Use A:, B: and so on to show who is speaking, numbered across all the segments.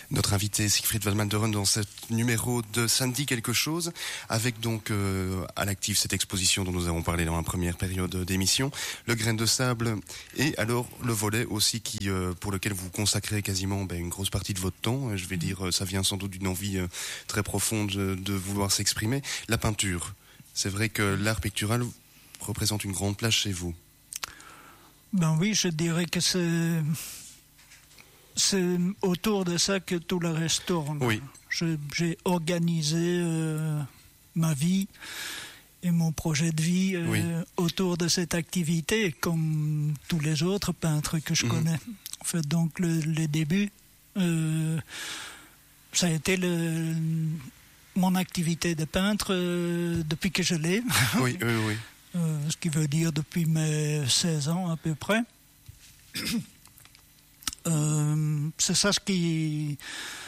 A: Notre invité Siegfried Waldmann-Deren dans ce numéro de Ça me dit quelque chose, avec donc à l'actif cette exposition dont nous avons parlé dans la première période d'émission, le grain de sable, et alors le volet aussi qui pour lequel vous consacrez quasiment une grosse partie de votre temps. Je vais dire, ça vient sans doute d'une envie très profonde de vouloir s'exprimer. La peinture. C'est vrai que l'art pictural représente une grande place chez vous.
B: Ben oui, je dirais que c'est autour de ça que tout le reste tourne.
A: Oui.
B: J'ai organisé ma vie et mon projet de vie autour de cette activité, comme tous les autres peintres que je connais. En fait, donc le début, ça a été mon activité de peintre depuis que je l'ai.
A: Oui, oui, oui.
B: Ce qui veut dire depuis mes 16 ans à peu près. C'est ça ce qui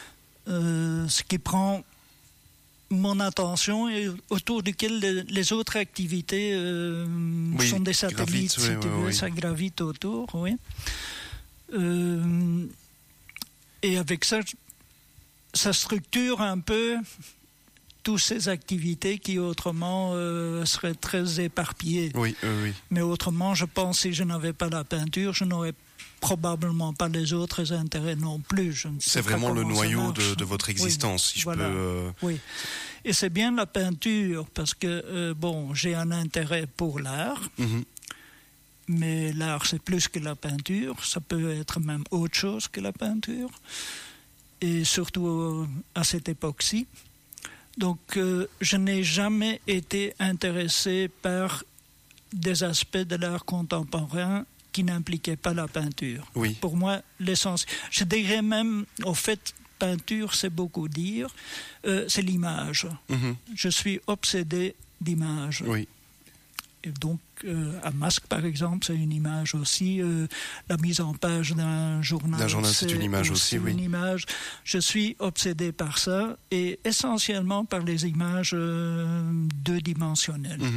B: prend mon attention et autour duquel les autres activités sont des satellites, si tu veux, ça gravite autour, oui. Et avec ça, ça structure un peu toutes ces activités qui autrement seraient très éparpillées.
A: Oui, oui.
B: Mais autrement, je pense, si je n'avais pas la peinture, je n'aurais probablement pas les autres intérêts non plus.
A: C'est vraiment le noyau de votre existence, si
B: voilà.
A: Je peux...
B: Oui, et c'est bien la peinture, parce que, j'ai un intérêt pour l'art, mais l'art, c'est plus que la peinture, ça peut être même autre chose que la peinture, et surtout à cette époque-ci. Donc, je n'ai jamais été intéressé par des aspects de l'art contemporain qui n'impliquaient pas la peinture.
A: Oui.
B: Pour moi, l'essentiel. Je dirais même, au fait, peinture, c'est beaucoup dire, c'est l'image. Je suis obsédé d'image.
A: Oui.
B: Et donc, à Masque, par exemple, c'est une image aussi. La mise en page d'un journal,
A: c'est une image aussi, oui.
B: Une image. Je suis obsédé par ça, et essentiellement par les images deux-dimensionnelles.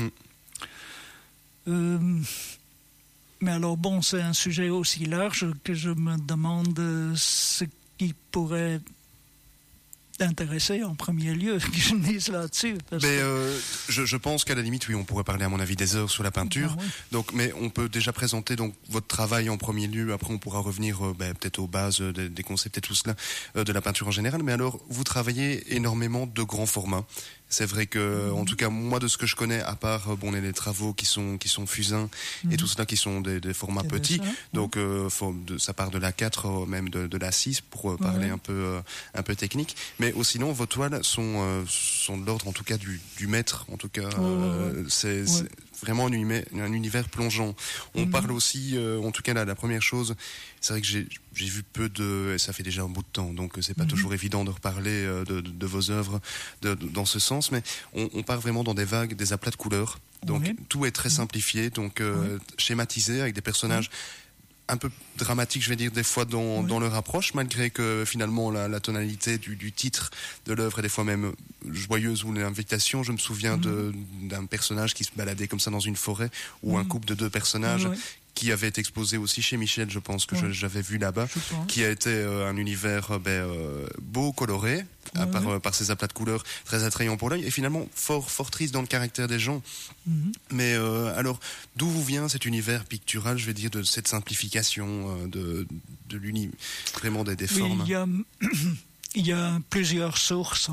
B: Mais alors bon, c'est un sujet aussi large que je me demande ce qui pourrait t'intéresser en premier lieu, que je dise là-dessus.
A: Je pense qu'à la limite, oui, on pourrait parler à mon avis des heures sur la peinture.
B: Oui.
A: Donc, mais on peut déjà présenter donc votre travail en premier lieu. Après, on pourra revenir peut-être aux bases des concepts et tout cela de la peinture en général. Mais alors, vous travaillez énormément de grands formats. C'est vrai que, en tout cas, moi, de ce que je connais, à part, on a des travaux qui sont Fusain et tout cela qui sont des formats petits. Donc, ça part de l'A4, même de l'A6 pour parler un peu technique. Mais sinon, vos toiles sont de l'ordre, en tout cas, du maître. En tout cas, c'est vraiment un univers plongeant. On parle aussi, en tout cas, la première chose, c'est vrai que j'ai vu peu et ça fait déjà un bout de temps, donc c'est pas toujours évident de reparler de vos œuvres dans ce sens, mais on part vraiment dans des vagues, des aplats de couleurs. Donc tout est très simplifié, donc schématisé avec des personnages un peu dramatique, je vais dire, des fois dans leur approche, malgré que finalement la tonalité du titre de l'œuvre est des fois même joyeuse, ou l'invitation. Je me souviens d'un personnage qui se baladait comme ça dans une forêt, ou un couple de deux personnages qui avait été exposé aussi chez Michel, je pense que j'avais vu là-bas, qui a été un univers beau, coloré, par ses aplats de couleurs très attrayants pour l'œil, et finalement fort triste dans le caractère des gens. Mais alors, d'où vous vient cet univers pictural, je vais dire, de cette simplification de vraiment des formes?
B: Il y a plusieurs sources.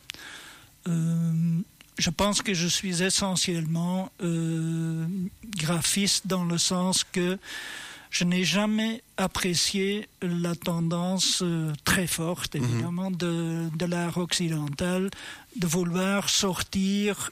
B: Je pense que je suis essentiellement graphiste, dans le sens que je n'ai jamais apprécié la tendance très forte, évidemment, de l'art occidental, de vouloir sortir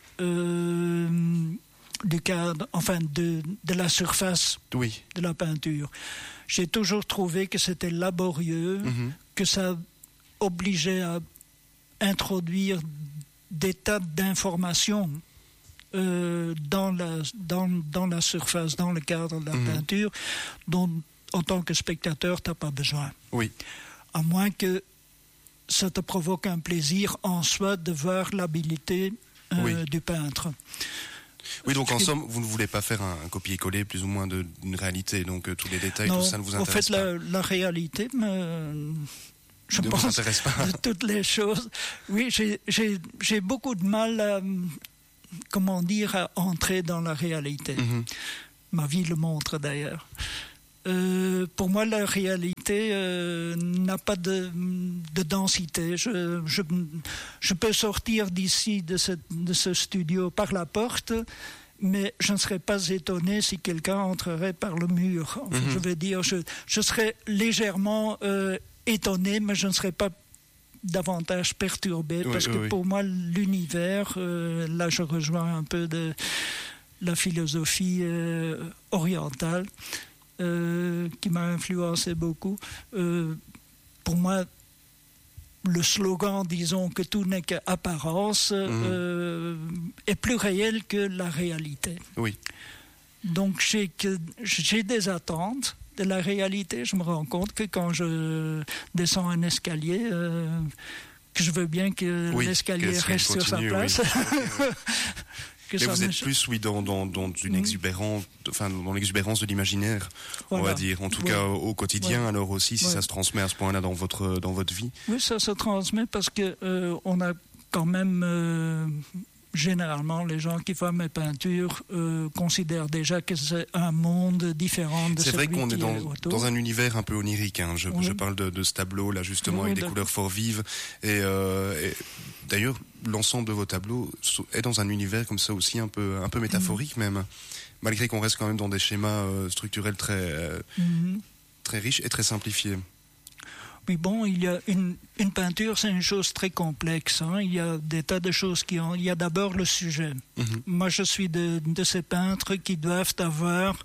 B: du cadre, enfin de la surface de la peinture. J'ai toujours trouvé que c'était laborieux, que ça obligeait à introduire des tas d'informations dans la surface, dans le cadre de la peinture, dont, en tant que spectateur, tu n'as pas besoin.
A: Oui.
B: À moins que ça te provoque un plaisir en soi de voir l'habilité du peintre.
A: Oui, donc en somme, vous ne voulez pas faire un copier-coller plus ou moins d'une réalité, donc tous les détails, tout ça ne vous intéresse pas.
B: En fait, la réalité, je pense, de toutes les choses. Oui, j'ai beaucoup de mal à entrer dans la réalité. Ma vie le montre d'ailleurs. Pour moi, la réalité n'a pas de densité. Je peux sortir d'ici, de ce studio, par la porte, mais je ne serais pas étonné si quelqu'un entrerait par le mur. Enfin, je veux dire, je serais légèrement étonné, mais je ne serais pas davantage perturbé, parce que pour moi, l'univers, là je rejoins un peu de la philosophie orientale, qui m'a influencé beaucoup. Pour moi, le slogan, disons, que tout n'est qu'apparence, est plus réel que la réalité.
A: Oui.
B: Donc j'ai des attentes de la réalité. Je me rends compte que quand je descends un escalier, que je veux bien que l'escalier reste sur sa place.
A: Mais vous êtes plus, dans une exubérance, dans l'exubérance de l'imaginaire, on va dire. En tout cas, au quotidien, alors aussi, si ça se transmet à ce point-là dans votre vie.
B: Oui, ça se transmet parce que on a quand même, généralement, les gens qui font mes peintures considèrent déjà que c'est un monde différent de celui qui est autour.
A: C'est vrai qu'on est dans un univers un peu onirique. Hein. Je parle de ce tableau-là, justement, avec des couleurs fort vives. Et d'ailleurs, l'ensemble de vos tableaux est dans un univers comme ça aussi un peu métaphorique même, malgré qu'on reste quand même dans des schémas structurels très riches et très simplifiés.
B: Oui, bon, il y a une peinture, c'est une chose très complexe. Hein. Il y a des tas de choses il y a d'abord le sujet. Moi, je suis de ces peintres qui doivent avoir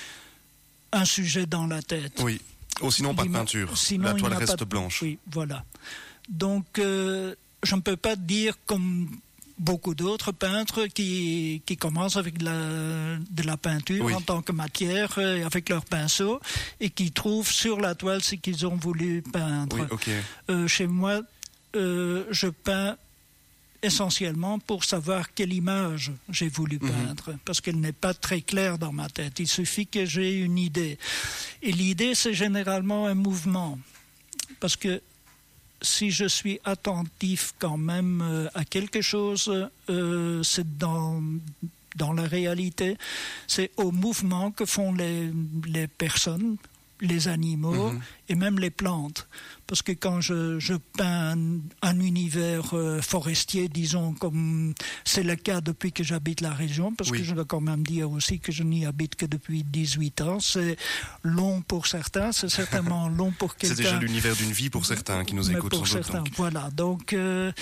B: un sujet dans la tête.
A: Oui. Sinon, pas de peinture. Sinon, la toile reste blanche.
B: Oui, voilà. Donc, je ne peux pas dire comme beaucoup d'autres peintres qui commencent avec de la peinture en tant que matière, avec leur pinceau, et qui trouvent sur la toile ce qu'ils ont voulu peindre. Chez moi, je peins essentiellement pour savoir quelle image j'ai voulu peindre, parce qu'elle n'est pas très claire dans ma tête. Il suffit que j'ai une idée. Et l'idée, c'est généralement un mouvement, parce que si je suis attentif quand même à quelque chose, c'est dans la réalité, c'est au mouvement que font les personnes, les animaux et même les plantes. Parce que quand je peins un univers forestier, disons, comme c'est le cas depuis que j'habite la région, parce que je dois quand même dire aussi que je n'y habite que depuis 18 ans, c'est long pour certains, c'est certainement long pour quelqu'un.
A: C'est déjà l'univers d'une vie pour certains qui nous écoutent.
B: Pour certains, voilà. Donc,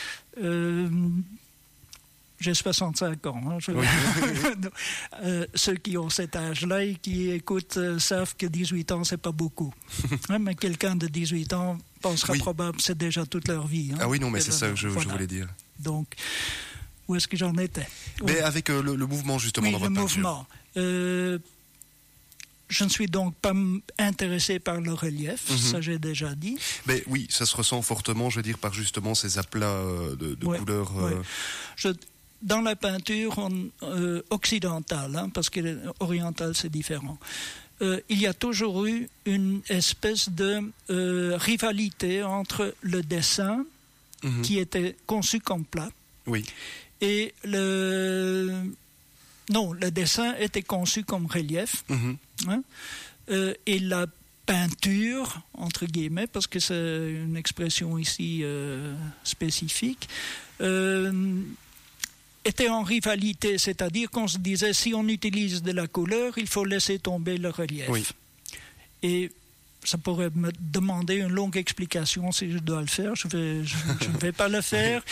B: j'ai 65 ans. Hein, ceux qui ont cet âge-là et qui écoutent savent que 18 ans, c'est pas beaucoup. Mais quelqu'un de 18 ans pensera probablement que c'est déjà toute leur vie. Hein.
A: Ah oui, non, mais c'est ça que je voulais dire.
B: Donc, où est-ce que j'en étais?
A: Mais avec le mouvement, justement, dans votre peinture.
B: Oui, le mouvement. Je ne suis donc pas intéressé par le relief, ça j'ai déjà dit.
A: Mais oui, ça se ressent fortement, je veux dire, par justement ces aplats de couleurs.
B: Dans la peinture occidentale, hein, parce que orientale c'est différent, il y a toujours eu une espèce de rivalité entre le dessin, qui était conçu comme plat, et le dessin était conçu comme relief, hein, et la peinture, entre guillemets, parce que c'est une expression ici spécifique, était en rivalité, c'est-à-dire qu'on se disait si on utilise de la couleur, il faut laisser tomber le relief. Et ça pourrait me demander une longue explication si je dois le faire, je ne vais pas le faire.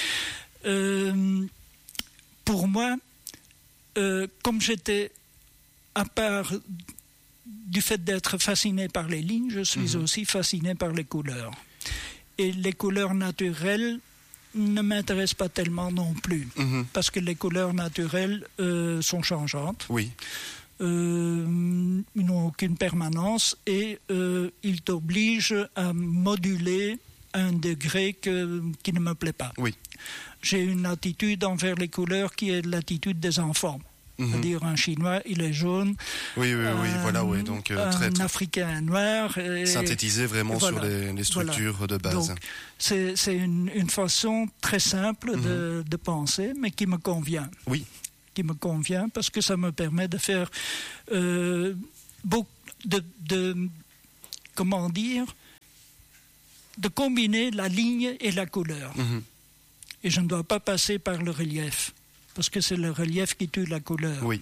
B: Pour moi, comme j'étais, à part du fait d'être fasciné par les lignes, je suis aussi fasciné par les couleurs. Et les couleurs naturelles ne m'intéressent pas tellement non plus, parce que les couleurs naturelles sont changeantes. Ils n'ont aucune permanence et ils t'obligent à moduler un degré qui ne me plaît pas. J'ai une attitude envers les couleurs qui est l'attitude des enfants. C'est-à-dire un Chinois, il est jaune.
A: Oui, voilà, oui. Donc,
B: un Africain noir.
A: Synthétisé vraiment sur les structures de base.
B: Donc, c'est une façon très simple de penser, mais qui me convient.
A: Oui.
B: Qui me convient parce que ça me permet de faire beaucoup comment dire, de combiner la ligne et la couleur. Et je ne dois pas passer par le relief, parce que c'est le relief qui tue la couleur.
A: Oui.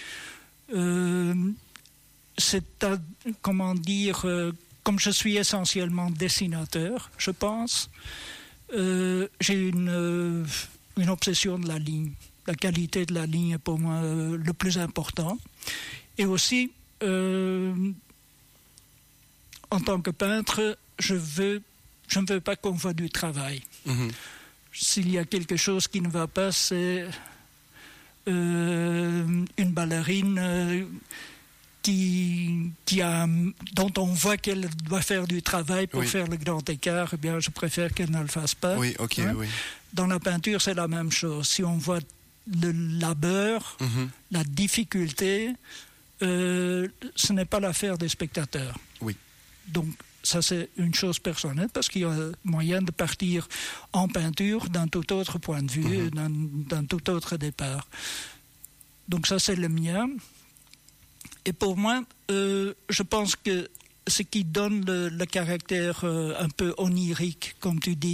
B: Comment dire, comme je suis essentiellement dessinateur, je pense, j'ai une obsession de la ligne. La qualité de la ligne est pour moi le plus important. Et aussi, en tant que peintre, je ne veux pas qu'on voit du travail. S'il y a quelque chose qui ne va pas, c'est une ballerine dont on voit qu'elle doit faire du travail pour faire le grand écart. Eh bien, je préfère qu'elle ne le fasse pas.
A: Oui, ok, oui.
B: Dans la peinture, c'est la même chose. Si on voit le labeur, la difficulté, ce n'est pas l'affaire des spectateurs.
A: Oui.
B: Donc, ça, c'est une chose personnelle, parce qu'il y a moyen de partir en peinture d'un tout autre point de vue, d'un tout autre départ. Donc, ça, c'est le mien. Et pour moi, je pense que ce qui donne le caractère un peu onirique, comme tu dis,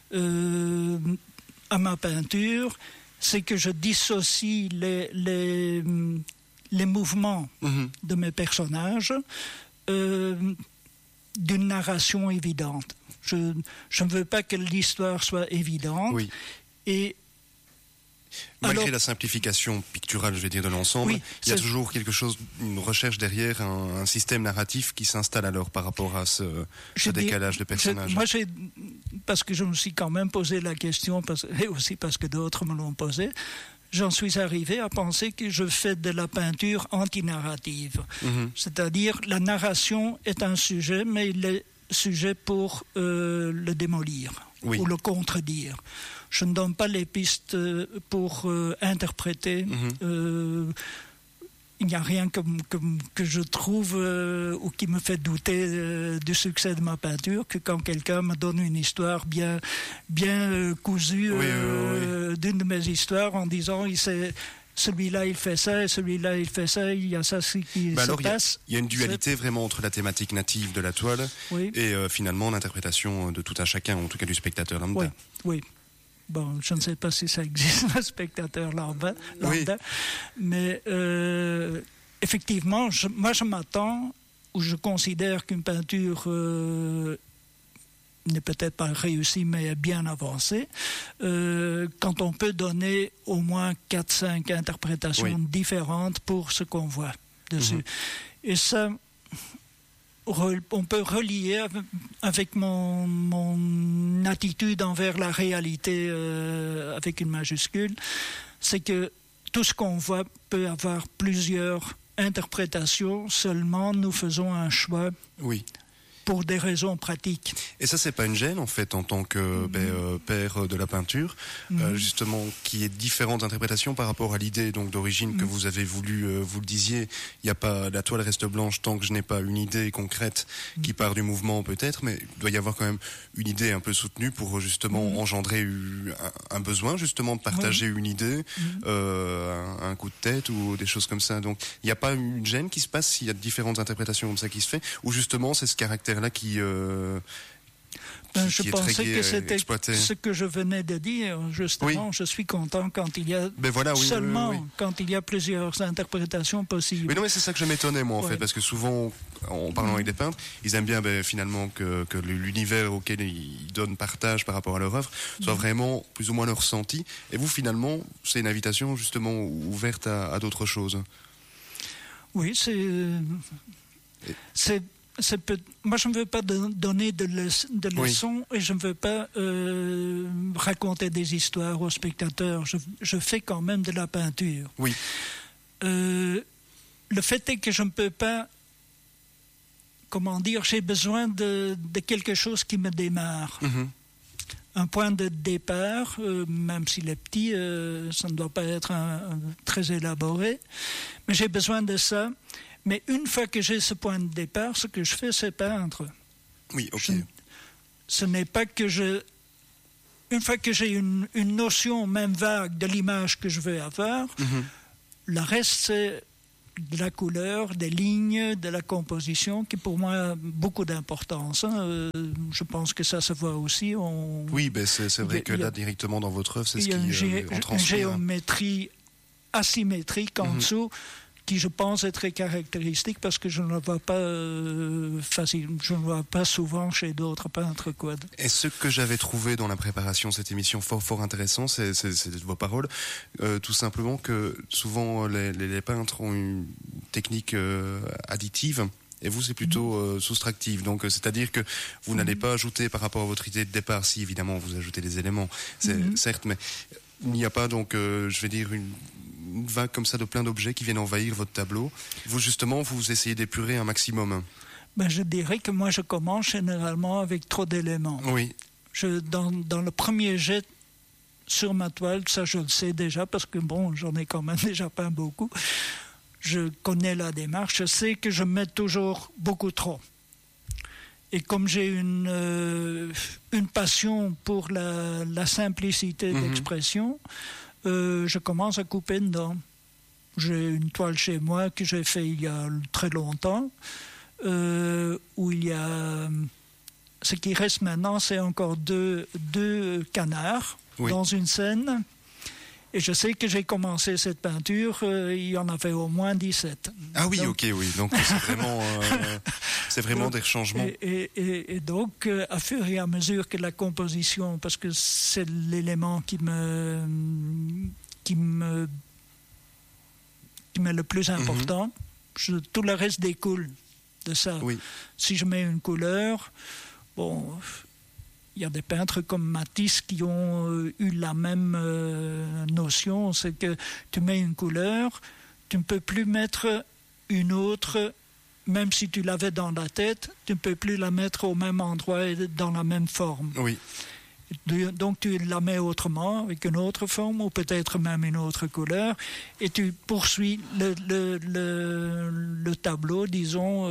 B: à ma peinture, c'est que je dissocie les mouvements de mes personnages d'une narration évidente. Je ne veux pas que l'histoire soit évidente.
A: Oui.
B: Et
A: malgré la simplification picturale, je vais dire, de l'ensemble, il y a toujours quelque chose, une recherche derrière, un système narratif qui s'installe alors par rapport à ce décalage de personnages.
B: Moi, parce que je me suis quand même posé la question, et aussi parce que d'autres me l'ont posé, j'en suis arrivé à penser que je fais de la peinture antinarrative. C'est-à-dire, la narration est un sujet, mais il est sujet pour le démolir ou le contredire. Je ne donne pas les pistes pour interpréter. Il n'y a rien que je trouve ou qui me fait douter du succès de ma peinture que quand quelqu'un me donne une histoire bien cousue d'une de mes histoires en disant celui-là il fait ça et celui-là il fait ça, il y a ça qui se passe.
A: Il y a une dualité vraiment entre la thématique native de la toile et finalement l'interprétation de tout un chacun, en tout cas du spectateur lambda.
B: Oui. Bon, je ne sais pas si ça existe, un spectateur lambda, mais effectivement, moi je m'attends, ou je considère qu'une peinture n'est peut-être pas réussie, mais est bien avancée, quand on peut donner au moins 4-5 interprétations différentes pour ce qu'on voit dessus. Et ça, on peut relier avec mon attitude envers la réalité avec une majuscule, c'est que tout ce qu'on voit peut avoir plusieurs interprétations, seulement nous faisons un choix pour des raisons pratiques.
A: Et ça, c'est pas une gêne, en fait, en tant que père de la peinture, justement, qui est différentes interprétations par rapport à l'idée donc d'origine que vous avez voulu, vous le disiez, il y a pas, la toile reste blanche tant que je n'ai pas une idée concrète qui part du mouvement peut-être, mais il doit y avoir quand même une idée un peu soutenue pour justement engendrer un besoin justement de partager une idée, un coup de tête ou des choses comme ça. Donc, il n'y a pas une gêne qui se passe s'il y a différentes interprétations comme ça qui se fait, ou justement c'est ce caractère là qui
B: je pensais que c'était
A: exploité.
B: Ce que je venais de dire, justement. Je suis content quand il y a quand il y a plusieurs interprétations possibles.
A: Mais non, mais c'est ça que je m'étonnais, moi, en fait, parce que souvent, en parlant avec des peintres, ils aiment bien finalement que l'univers auquel ils donnent partage par rapport à leur œuvre soit vraiment plus ou moins leur ressenti. Et vous, finalement, c'est une invitation justement ouverte à d'autres choses.
B: Oui, moi, je ne veux pas donner de leçons et je ne veux pas raconter des histoires aux spectateurs. Je fais quand même de la peinture.
A: Oui.
B: Le fait est que je ne peux pas, comment dire, j'ai besoin de quelque chose qui me démarre. un point de départ, même s'il est petit, ça ne doit pas être très élaboré, mais j'ai besoin de ça. Mais une fois que j'ai ce point de départ, ce que je fais, c'est peindre.
A: Oui, ok.
B: Ce n'est pas que une fois que j'ai une notion, même vague, de l'image que je veux avoir, le reste, c'est de la couleur, des lignes, de la composition, qui pour moi a beaucoup d'importance. Je pense que ça se voit aussi.
A: Oui, ben c'est vrai que là, directement dans votre œuvre, c'est ce qui en transpire.
B: Une géométrie asymétrique en dessous, qui je pense est très caractéristique parce que je ne la vois pas je ne vois pas souvent chez d'autres peintres.
A: Et ce que j'avais trouvé dans la préparation de cette émission fort intéressant, c'est vos paroles, tout simplement que souvent les peintres ont une technique additive. Et vous, c'est plutôt soustractive. Donc, c'est-à-dire que vous n'allez pas ajouter par rapport à votre idée de départ. Si, évidemment, vous ajoutez des éléments, certes, mais il n'y a pas, donc, je vais dire, une vague comme ça de plein d'objets qui viennent envahir votre tableau. Vous, justement, vous essayez d'épurer un maximum.
B: Ben, je dirais que moi, je commence généralement avec trop d'éléments.
A: Oui.
B: Dans le premier jet sur ma toile, ça je le sais déjà, parce que bon, j'en ai quand même déjà peint beaucoup. Je connais la démarche, je sais que je mets toujours beaucoup trop. Et comme j'ai une passion pour la simplicité d'expression, je commence à couper dedans. J'ai une toile chez moi que j'ai fait il y a très longtemps, où il y a... Ce qui reste maintenant, c'est encore deux canards dans une scène. Et je sais que j'ai commencé cette peinture, il y en avait au moins 17.
A: Ah oui, donc, oui. Donc c'est vraiment des changements.
B: Et donc, à fur et à mesure que la composition, parce que c'est l'élément qui m'est le plus important, tout le reste découle de ça. Oui. Si je mets une couleur, bon... Il y a des peintres comme Matisse qui ont eu la même notion, c'est que tu mets une couleur, tu ne peux plus mettre une autre, même si tu l'avais dans la tête, tu ne peux plus la mettre au même endroit et dans la même forme. Oui. Donc tu la mets autrement, avec une autre forme, ou peut-être même une autre couleur, et tu poursuis le tableau, disons,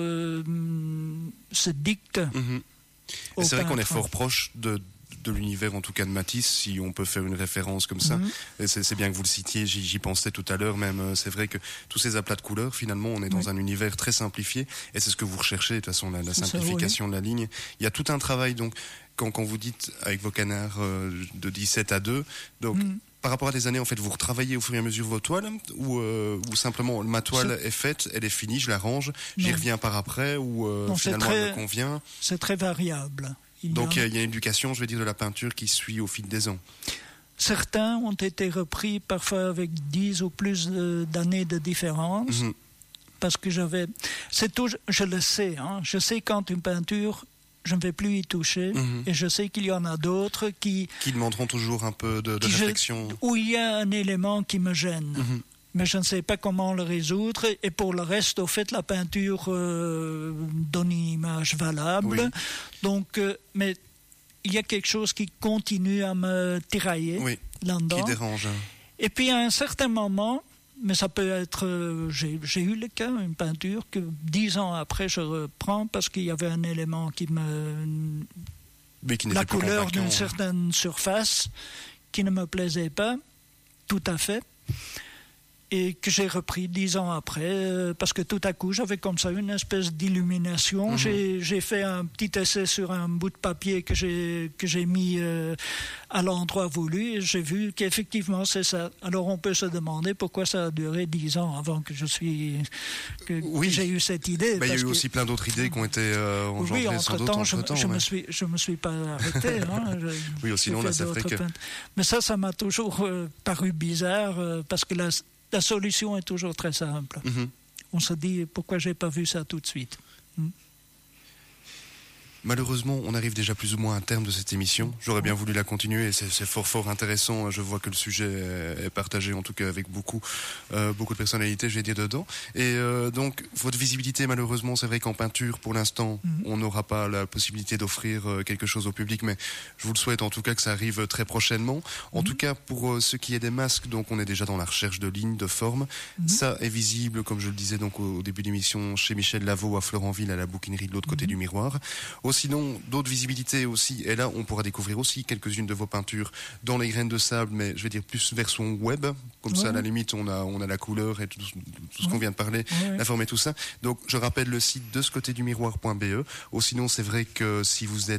B: se dicte.
A: C'est vrai qu'on est fort proche de l'univers, en tout cas de Matisse, si on peut faire une référence comme ça. Et c'est bien que vous le citiez, j'y pensais tout à l'heure même. C'est vrai que tous ces aplats de couleurs, finalement, on est dans un univers très simplifié, et c'est ce que vous recherchez, de toute façon, la simplification de la ligne. Il y a tout un travail, donc, quand vous dites, avec vos canards de 17 à 2, donc... Par rapport à des années, en fait, vous retravaillez au fur et à mesure vos toiles, ou simplement ma toile est faite, elle est finie, je la range, j'y reviens par après, ou finalement elle me convient.
B: C'est très variable.
A: Donc il y a une éducation, je vais dire, de la peinture qui suit au fil des ans.
B: Certains ont été repris parfois avec 10 ou plus d'années de différence, parce que je le sais, je sais quand une peinture... Je ne vais plus y toucher, et je sais qu'il y en a d'autres qui
A: demanderont toujours un peu de réflexion.
B: Où il y a un élément qui me gêne, mais je ne sais pas comment le résoudre. Et pour le reste, au fait, la peinture donne une image valable. Oui. Donc, mais il y a quelque chose qui continue à me tirailler là-dedans.
A: Qui dérange.
B: Et puis à un certain moment... Mais ça peut être... J'ai eu le cas, une peinture que 10 ans après, je reprends parce qu'il y avait un élément qui me... la couleur d'une certaine surface qui ne me plaisait pas, tout à fait, et que j'ai repris 10 ans après, parce que tout à coup, j'avais comme ça une espèce d'illumination. J'ai fait un petit essai sur un bout de papier que j'ai mis à l'endroit voulu, et j'ai vu qu'effectivement, c'est ça. Alors, on peut se demander pourquoi ça a duré 10 ans avant que j'ai eu cette idée.
A: Il y a eu aussi plein d'autres idées qui ont été engendrées sans doute entre-temps.
B: Je me suis pas arrêté.
A: Oui, sinon, là, c'est vrai que...
B: Mais ça m'a toujours paru bizarre, parce que la solution est toujours très simple. On se dit, pourquoi j'ai pas vu ça tout de suite?
A: Malheureusement, on arrive déjà plus ou moins à un terme de cette émission. J'aurais bien voulu la continuer et c'est fort intéressant. Je vois que le sujet est partagé, en tout cas avec beaucoup de personnalités, je vais dire, dedans. Et donc, votre visibilité, malheureusement, c'est vrai qu'en peinture, pour l'instant, on n'aura pas la possibilité d'offrir quelque chose au public, mais je vous le souhaite en tout cas que ça arrive très prochainement. En tout cas, pour ce qui est des masques, donc on est déjà dans la recherche de lignes, de formes. Ça est visible, comme je le disais donc au début de l'émission, chez Michel Lavaux à Florentville, à la bouquinerie de l'autre côté du miroir. Sinon, d'autres visibilités aussi, et là on pourra découvrir aussi quelques-unes de vos peintures dans les graines de sable, mais je vais dire plus version web, comme ça à la limite on a la couleur et tout ce qu'on vient de parler, la forme et tout ça. Donc je rappelle le site de ce côté du miroir.be. Sinon c'est vrai que si vous êtes